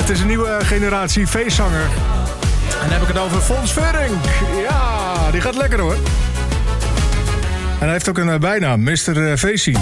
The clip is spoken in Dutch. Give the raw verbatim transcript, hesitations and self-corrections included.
Het is een nieuwe generatie feestzanger. En dan heb ik het over Fons Veurink. Ja, die gaat lekker hoor. En hij heeft ook een bijnaam, mister Feestie.